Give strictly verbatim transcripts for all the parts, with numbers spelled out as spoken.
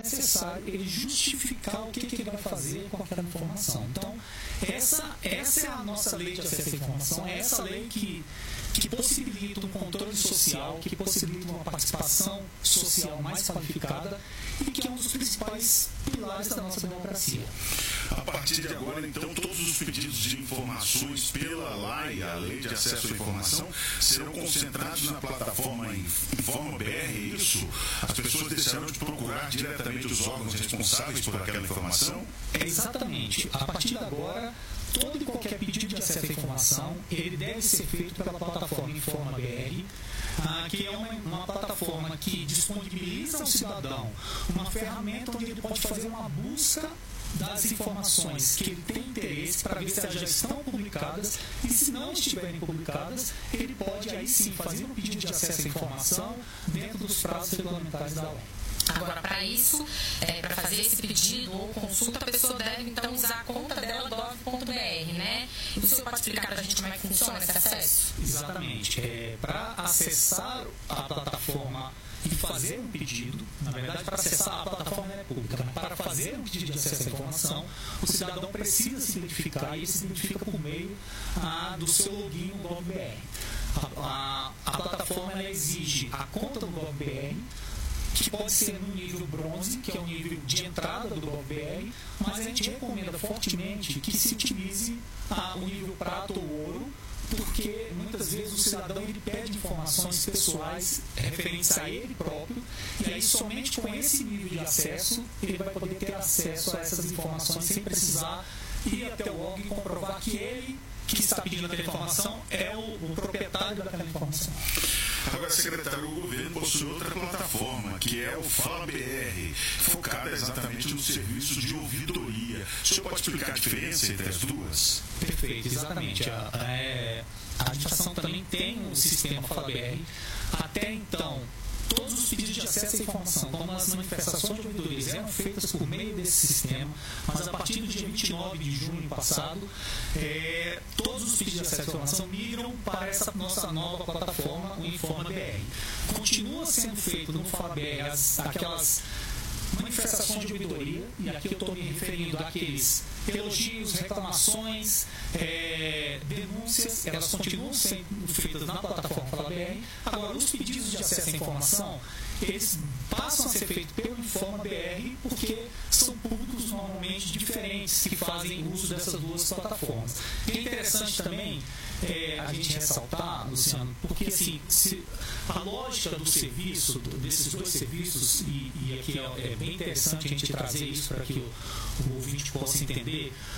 necessário ele justificar o que, que ele vai fazer com aquela informação. Então, essa, essa é a nossa lei de acesso à informação, é essa lei que, que possibilita um controle social, que possibilita uma participação social mais qualificada e que é um dos principais pilares da nossa democracia. A partir de agora, então, todos os pedidos de informações pela lei, a Lei de Acesso à Informação, serão concentrados na plataforma Informa B R, é isso? As pessoas deixarão de procurar diretamente os órgãos responsáveis por aquela informação? É exatamente. A partir de agora, todo e qualquer pedido de acesso à informação, ele deve ser feito pela plataforma Informa B R, ah, que é uma, uma plataforma que disponibiliza ao cidadão uma ferramenta onde ele pode fazer uma busca das informações que ele tem interesse para ver se elas já estão publicadas, e se não estiverem publicadas, ele pode aí sim fazer um pedido de acesso à informação dentro dos prazos regulamentares da lei. Agora, para isso, é, para fazer esse pedido ou consulta, a pessoa deve então usar a conta dela gov ponto br, né? E o senhor pode explicar para a gente como é que funciona esse acesso? Exatamente. É, para acessar a plataforma e fazer um pedido, na verdade, para acessar a plataforma é pública, mas para fazer um pedido de acesso à informação, o cidadão precisa se identificar, e ele se identifica por meio ah, do seu login no GovBR. A, a, a plataforma ela exige a conta do GovBR, que pode ser no nível bronze, que é o nível de entrada do GovBR, mas a gente recomenda fortemente que se utilize ah, o nível prata ou ouro, porque muitas vezes o cidadão ele pede informações pessoais referentes a ele próprio, e aí somente com esse nível de acesso ele vai poder ter acesso a essas informações sem precisar ir até o órgão e comprovar que ele que está pedindo aquela informação é o, o proprietário daquela informação. Agora, secretário, o governo possui outra plataforma, que é o Fala B R, focada exatamente no serviço de ouvidoria. O senhor pode explicar a diferença entre as duas? Perfeito, exatamente. A, a, a administração também tem o sistema Fala B R. Até então, todos os pedidos de acesso à informação, como as manifestações de ouvidorias, eram feitas por meio desse sistema, mas a partir do dia vinte e nove de junho passado, é, todos os pedidos de acesso à informação migram para essa nossa nova plataforma, o Informa B R. Continua sendo feito no Fala B R as, aquelas manifestações de ouvidoria, e aqui eu estou me referindo àqueles elogios, reclamações, é, denúncias, elas continuam sendo feitas na plataforma Fala B R. Agora, os pedidos de acesso à informação, eles passam a ser feitos pelo Informa B R, porque são públicos normalmente diferentes que fazem uso dessas duas plataformas. E é interessante também é, a gente ressaltar, Luciano, porque assim, se a lógica do serviço, desses dois serviços, e, e aqui é, é bem interessante a gente trazer isso para que o, o ouvinte possa entender.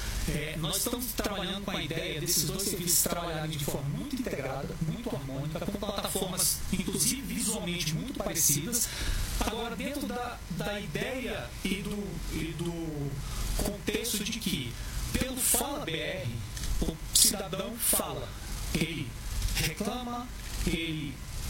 É, nós estamos trabalhando com a ideia desses dois serviços trabalharem de forma muito integrada, muito harmônica, com plataformas, inclusive visualmente muito parecidas. Agora, dentro da, da ideia e do, e do contexto de que, pelo Fala B R, o cidadão fala, ele reclama, ele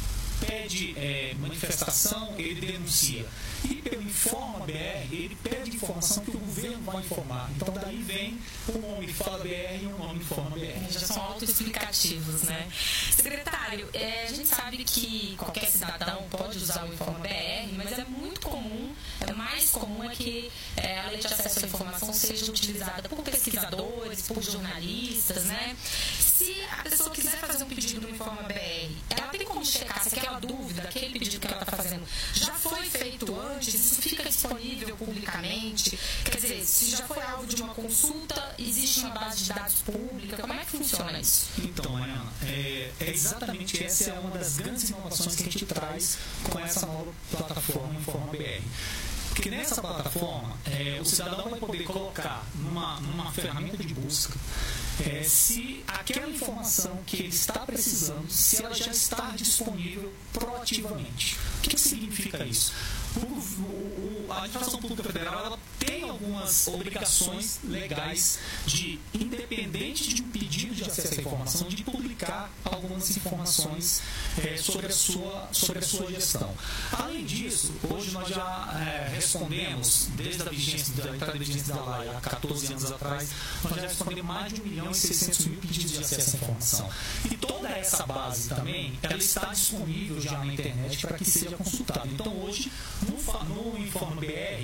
pede é, manifestação, ele denuncia. E pelo Informa B R, ele pede informação que o governo vai informar. Então daí vem o nome Fala B R e o nome Informa B R. Já são autoexplicativos, né? Secretário, é, a gente sabe que qualquer cidadão pode usar o Informa B R, mas é muito comum, é mais comum é que é, a lei de acesso à informação seja utilizada por pesquisadores, por jornalistas, né? Se a pessoa quiser fazer um pedido no Informa B R, ela tem como checar se aquela dúvida, aquele pedido que ela está fazendo, já foi feito antes, isso fica disponível publicamente? Quer dizer, se já foi alvo de uma consulta, existe uma base de dados pública? Como é que funciona isso? Então, Mariana, é, é exatamente essa é uma das grandes inovações que a gente traz com essa nova plataforma Informa B R. Porque nessa plataforma, é, o cidadão vai poder colocar numa, numa ferramenta de busca é, se aquela informação que ele está precisando, se ela já está disponível proativamente. O que, que significa isso? O, o, a administração pública federal ela tem algumas obrigações legais de, independente de um pedido de acesso à informação, de publicar algumas informações é, sobre, a sua, sobre a sua gestão. Além disso, hoje nós já é, respondemos, desde a vigência, da entrada em vigência da lei há quatorze anos atrás, nós já respondemos mais de um milhão e seiscentos mil pedidos de acesso à informação. E toda essa base também, ela está disponível já na internet para que seja consultada. Então hoje, no, no Informa B R,